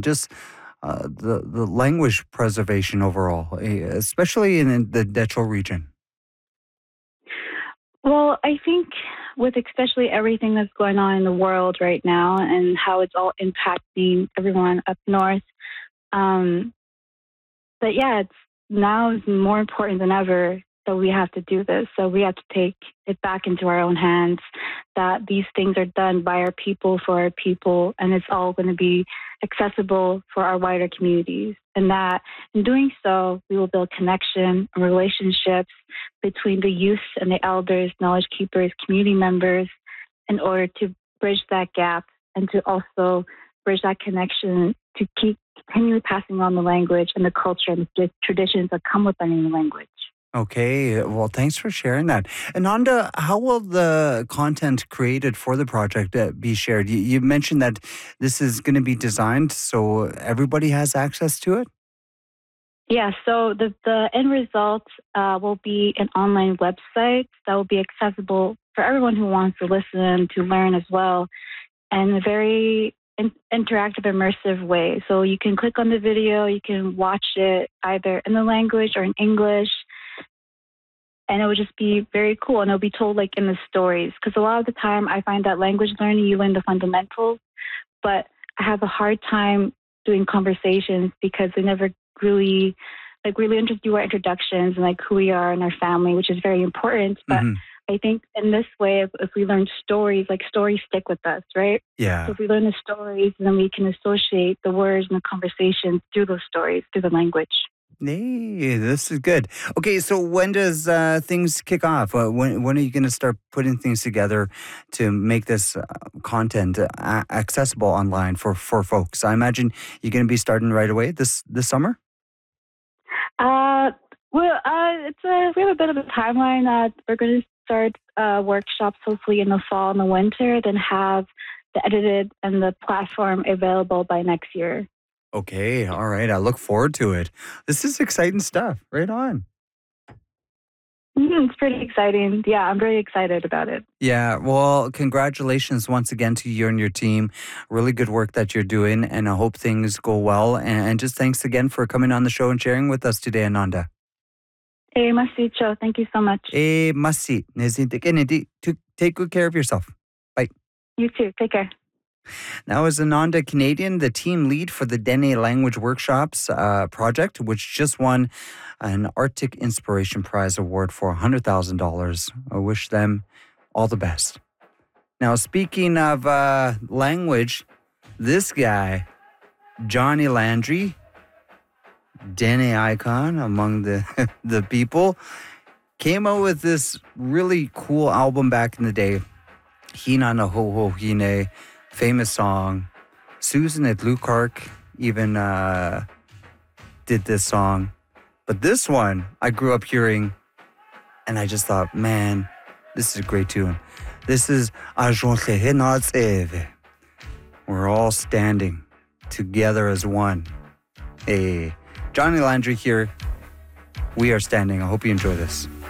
just the language preservation overall, especially in the Decho region? Well, I think with especially everything that's going on in the world right now and how it's all impacting everyone up north, um, but yeah, it's now is more important than ever that we have to do this. So we have to take it back into our own hands. That these things are done by our people for our people, and it's all going to be accessible for our wider communities. And that in doing so, we will build connection and relationships between the youth and the elders, knowledge keepers, community members, in order to bridge that gap and to also bridge that connection to keep continually passing on the language and the culture and the traditions that come with learning the language. Okay, well, thanks for sharing that. Ananda, how will the content created for the project be shared? You mentioned that this is going to be designed so everybody has access to it? Yeah, so the end result will be an online website that will be accessible for everyone who wants to listen, to learn as well, in a very interactive, immersive way. So you can click on the video, you can watch it either in the language or in English, and it would just be very cool. And it'll be told like in the stories, because a lot of the time I find that language learning, you learn the fundamentals, but I have a hard time doing conversations because they never really do our introductions and like who we are and our family, which is very important. But I think in this way, if we learn stories, like stories stick with us, right? Yeah. So if we learn the stories, then we can associate the words and the conversations through those stories, through the language. Hey, this is good. Okay, so when does things kick off? When are you going to start putting things together to make this content accessible online for folks? I imagine you're going to be starting right away this summer? We have a bit of a timeline. We're going to start workshops hopefully in the fall and the winter, then have the edited and the platform available by next year. Okay, all right. I look forward to it. This is exciting stuff. Right on. It's pretty exciting. Yeah, I'm very excited about it. Yeah, well, congratulations once again to you and your team. Really good work that you're doing, and I hope things go well. And just thanks again for coming on the show and sharing with us today, Ananda. Merci, Cho. Thank you so much. Masi. Take good care of yourself. Bye. You too. Take care. Now, as Ananda Canadian, the team lead for the Dene Language Workshops project, which just won an Arctic Inspiration Prize award for $100,000. I wish them all the best. Now, speaking of language, this guy, Johnny Landry, Dene icon among the the people, came out with this really cool album back in the day, Hina na Ho Ho Hine, famous song. Susan at Lukark even did this song. But this one, I grew up hearing, and I just thought, man, this is a great tune. This is We're all standing together as one. Hey, Johnny Landry here. We are standing. I hope you enjoy this.